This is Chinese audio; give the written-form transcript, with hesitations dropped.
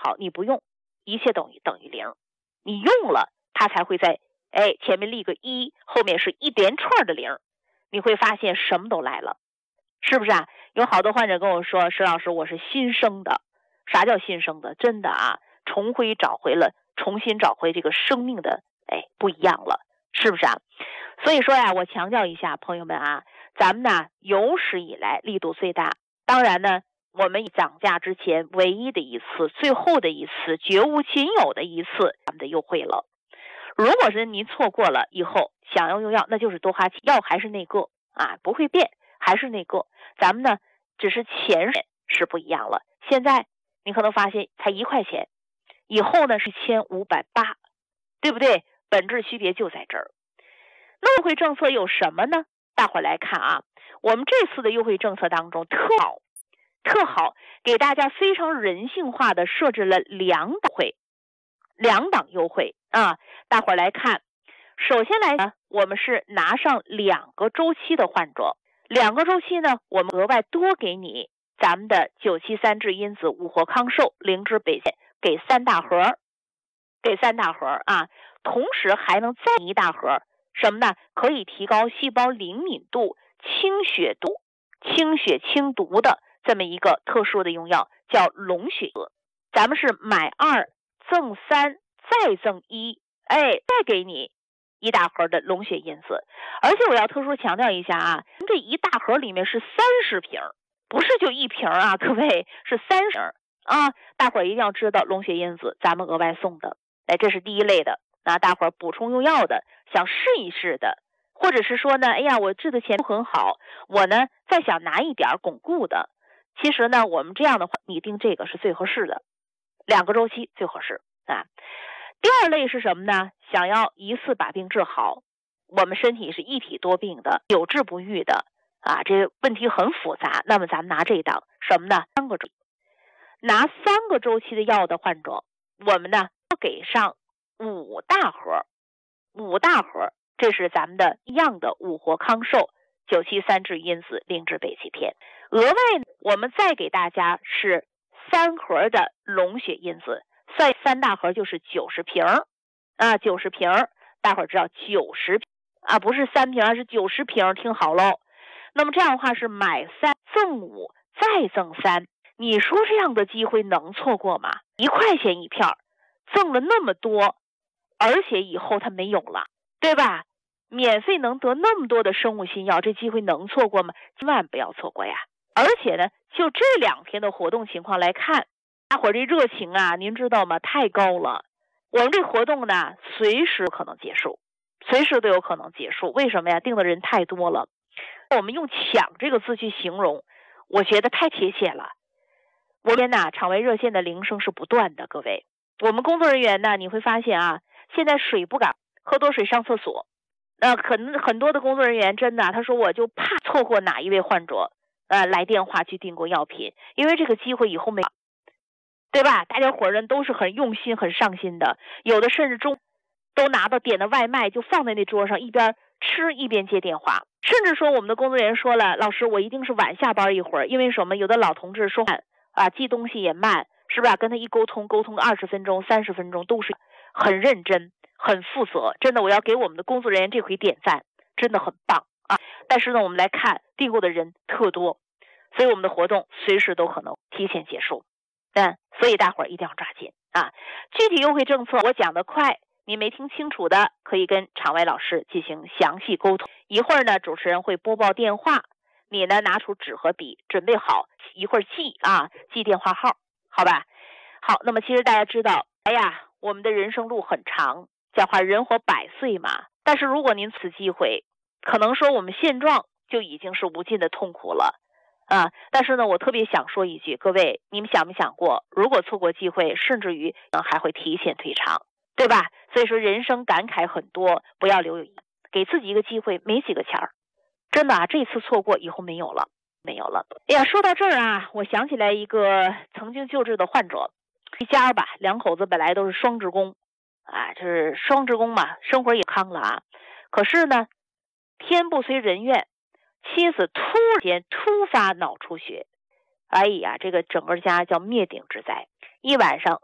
好，你不用，一切等于零。你用了，它才会在前面立个1，后面是一连串的0，你会发现什么都来了，是不是啊？有好多患者跟我说，石老师，我是新生的。啥叫新生的？真的啊，重新找回这个生命的不一样了，是不是啊？所以说呀，我强调一下，朋友们啊，咱们呢有史以来力度最大，当然呢，我们涨价之前唯一的一次、最后的一次、绝无仅有的一次咱们的优惠了。如果是您错过了以后想要用药，那就是多花钱，药还是那个啊，不会变，还是那个。咱们呢只是钱是不一样了，现在你可能发现才1块钱，以后呢是1580，对不对？本质区别就在这儿。那优惠政策有什么呢？大伙儿来看啊，我们这次的优惠政策当中特好，给大家非常人性化的设置了2档优惠啊。大伙儿来看，首先来呢，我们是拿上2个周期的患者，2个周期呢，我们额外多给你咱们的973质因子五活康寿灵芝北芍，给3大盒啊，同时还能再1大盒，什么呢？可以提高细胞灵敏度、清血清毒的这么一个特殊的用药，叫龙血。咱们是买2赠3再赠1，再给你1大盒的龙血因子。而且我要特殊强调一下啊，这1大盒里面是30瓶，不是就1瓶啊，各位，是30瓶啊。大伙儿一定要知道龙血因子咱们额外送的，这是第一类的。那大伙儿补充用药的，想试一试的，或者是说呢，我治的前途很好，我呢再想拿一点巩固的，其实呢我们这样的话，你定这个是最合适的，2个周期最合适啊。第二类是什么呢？想要一次把病治好，我们身体是一体多病的，有治不愈的啊，这问题很复杂。那么咱们拿这一档什么呢？3个周期，拿3个周期的药的患者，我们呢要给上5大盒，这是咱们的一样的五活康寿973质因子灵芝北芪片。额外我们再给大家是3盒的龙血因子，算3大盒就是90瓶啊，90瓶，大伙儿知道90啊，不是3瓶，而是90瓶，听好喽。那么这样的话是买3赠5再赠3，你说这样的机会能错过吗？1块钱一片，赠了那么多，而且以后它没有了，对吧？免费能得那么多的生物新药，这机会能错过吗？千万不要错过呀！而且呢，就这2天的活动情况来看，大伙儿这热情啊，您知道吗？太高了。我们这活动呢，随时可能结束，随时都有可能结束。为什么呀？订的人太多了。我们用抢这个字去形容，我觉得太贴切了。我们场外热线的铃声是不断的，各位。我们工作人员呢，你会发现啊，现在水不敢喝多水上厕所。可能很多的工作人员真的，他说我就怕错过哪一位患者来电话去订过药品，因为这个机会以后没，对吧？大家伙人都是很用心很上心的，有的甚至都拿到点的外卖就放在那桌上，一边吃一边接电话。甚至说我们的工作人员说了，老师我一定是晚下班一会儿，因为什么？有的老同志说寄东西也慢，是不是跟他一沟通20分钟30分钟，都是很认真很负责，真的我要给我们的工作人员这回点赞，真的很棒啊！但是呢，我们来看订购的人特多，所以我们的活动随时都可能提前结束，所以大伙儿一定要抓紧啊！具体优惠政策我讲得快，你没听清楚的可以跟场外老师进行详细沟通。一会儿呢，主持人会播报电话，你呢拿出纸和笔准备好，一会儿记电话号，好吧？好，那么其实大家知道，我们的人生路很长，讲话人活100岁嘛，但是如果您此机会，可能说我们现状就已经是无尽的痛苦了啊！但是呢，我特别想说一句，各位，你们想没想过，如果错过机会，甚至于还会提前退场，对吧？所以说人生感慨很多，不要留有遗憾，给自己一个机会，没几个钱儿，真的这次错过以后没有了。说到这儿啊，我想起来一个曾经救治的患者，一家吧，2口子本来都是双职工就是双职工嘛，生活也康了啊。可是呢，天不遂人愿，妻子突发脑出血，这个整个家叫灭顶之灾，一晚上